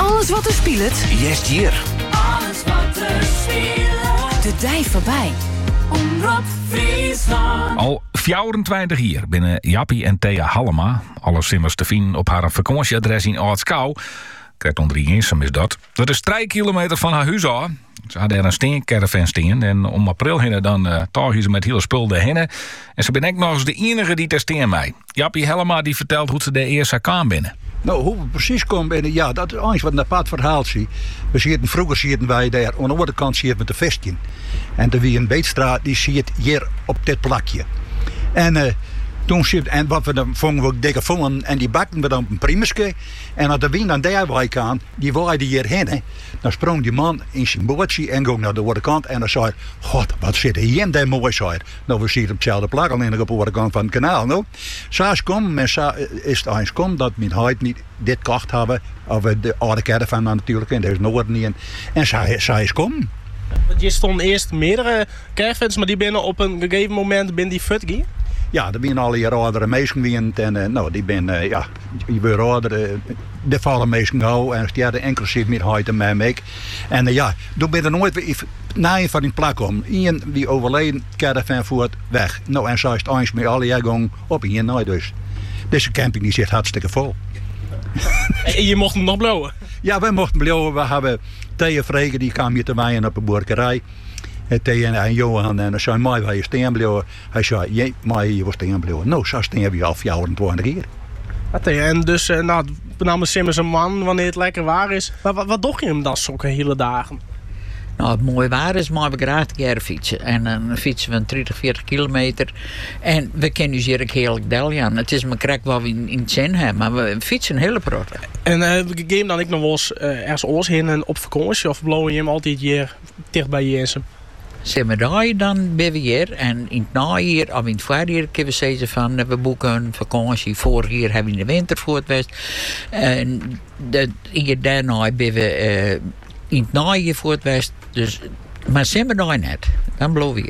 Alles wat er speelt. Jest hier. Alles wat er speelt. De dij voorbij. Omroep Friesland. Al 24 hier binnen Jappie en Thea Hallema. Alle simmers te vinden op haar vakantieadres in Oudskouw. Krijgt onder Jinsum is dat. Dat is 3 kilometer van haar huis af. Ze hadden er een steencaravan staan. En om april heen dan tagen ze met hele spul heen. En ze ben ik nog eens de enige die ter steen mij. Jappie Hallema die vertelt hoe ze de eerste kwam binnen. Nou, hoe we precies komen binnen, ja, dat is eigenlijk wat een apart verhaal zie. Vroeger zitten wij daar, aan de andere kant zitten met de vestje. En de wie een beetstraat, die zit hier op dit plakje. En toen en wat we dan vonden we dikke vongen en die bakten we dan op een primuske. En als de wind aan daar wijk aan, die waaide hierheen. Dan sprong die man in zijn bootje en ging naar de andere kant. En dan zei hij, god, wat zit er hier daar mooi, zei hij. Nou, we zitten op hetzelfde plak, alleen op de andere kant van het kanaal. Nou, sa's kom, en sa is het eens kom dat mijn huid niet dit kocht hebben. Of de oude caravan natuurlijk, en daar is nooit niet in. En sa is kom. Want je stond eerst meerdere caravans, maar die binnen op een gegeven moment binnen die futgie. Ja, er zijn al hier oudere mensen gewend en nou, die ben, ja, je wordt ouder, de vallen mensen gauw en ja, de inclusief met huid en mij mee. En ja, toen ben er nooit weer na van die plek om. Iemand wie overleden, caravan voert weg. Nou, en zo is het eens met alle jaren op in je nou dus. Deze camping die zit hartstikke vol. En je mocht hem nog blowen? Ja, wij mochten blowen. We hebben Thea Vregen, die kwam hier te wijnen op een boerderij. Thea en Johan en zei mij waar je steen bleven. Hij zei, je maar je was steen bleven. Nou, zo steen we al 24 jaar. En dus, nou, benamelijk Simmers een man wanneer het lekker waar is. Maar wat doe je hem dan zulke hele dagen? Nou, het mooi waar is, maar we graag jaren fietsen. En dan fietsen we 30, 40 kilometer. En we kennen dus hier ook heerlijk Deljan. Het is maar krek wat we in het zin hebben, maar we fietsen hele prot. En we gaan dan ik nog wel eens ergens oors heen en op vakantie of blowen je hem altijd hier dicht bij Jensum? Zijn we daar dan ben we hier en in het najaar of in het voorjaar kunnen we zeggen van we boeken een vakantie. Vorig jaar hebben we in de winter voor het west. En hier daarna ben we in het najaar voor het west. Dus, maar zijn we daar net, dan blowen we.